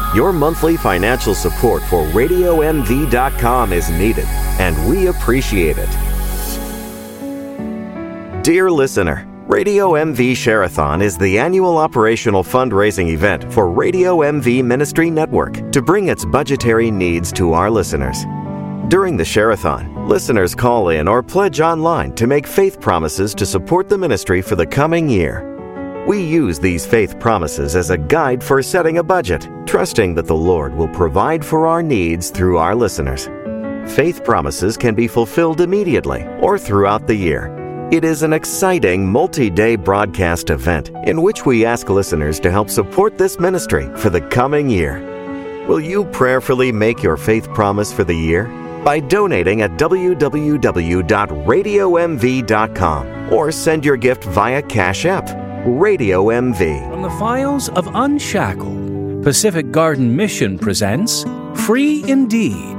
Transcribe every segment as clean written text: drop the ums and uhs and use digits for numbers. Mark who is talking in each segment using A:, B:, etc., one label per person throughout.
A: Your monthly financial support for RadioMV.com is needed, and we appreciate it. Dear listener, Radio MV Share-a-thon is the annual operational fundraising event for Radio MV Ministry Network to bring its budgetary needs to our listeners. During the Share-a-thon, listeners call in or pledge online to make faith promises to support the ministry for the coming year. We use these faith promises as a guide for setting a budget, trusting that the Lord will provide for our needs through our listeners. Faith promises can be fulfilled immediately or throughout the year. It is an exciting multi-day broadcast event in which we ask listeners to help support this ministry for the coming year. Will you prayerfully make your faith promise for the year? By donating at www.radiomv.com or send your gift via Cash App, Radio MV.
B: From the files of Unshackled, Pacific Garden Mission presents Free Indeed.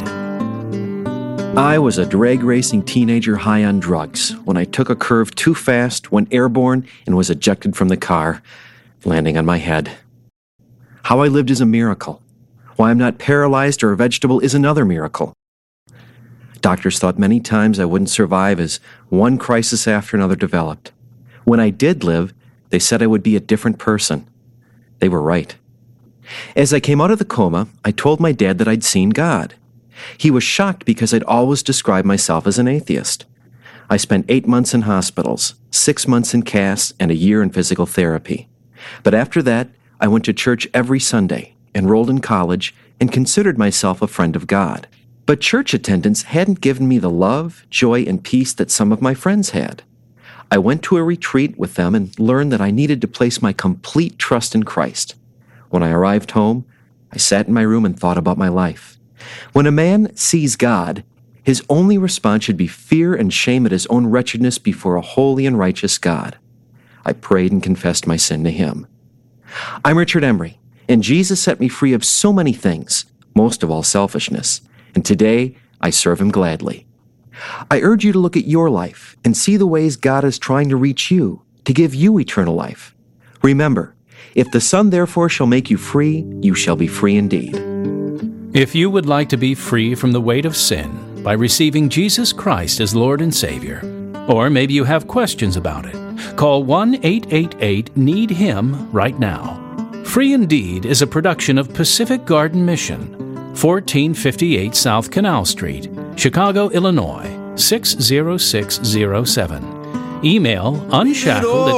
C: I was a drag racing teenager high on drugs when I took a curve too fast, went airborne, and was ejected from the car, landing on my head. How I lived is a miracle. Why I'm not paralyzed or a vegetable is another miracle. Doctors thought many times I wouldn't survive as one crisis after another developed. When I did live, they said I would be a different person. They were right. As I came out of the coma, I told my dad that I'd seen God. He was shocked because I'd always described myself as an atheist. I spent 8 months in hospitals, 6 months in casts, and a year in physical therapy. But after that, I went to church every Sunday, enrolled in college, and considered myself a friend of God. But church attendance hadn't given me the love, joy, and peace that some of my friends had. I went to a retreat with them and learned that I needed to place my complete trust in Christ. When I arrived home, I sat in my room and thought about my life. When a man sees God, his only response should be fear and shame at his own wretchedness before a holy and righteous God. I prayed and confessed my sin to him. I'm Richard Emery, and Jesus set me free of so many things, most of all selfishness, and today I serve him gladly. I urge you to look at your life and see the ways God is trying to reach you, to give you eternal life. Remember, if the Son therefore shall make you free, you shall be free indeed.
B: If you would like to be free from the weight of sin by receiving Jesus Christ as Lord and Savior, or maybe you have questions about it, call 1-888-NEED-HIM right now. Free Indeed is a production of Pacific Garden Mission, 1458 South Canal Street, Chicago, Illinois, 60607. Email unshackled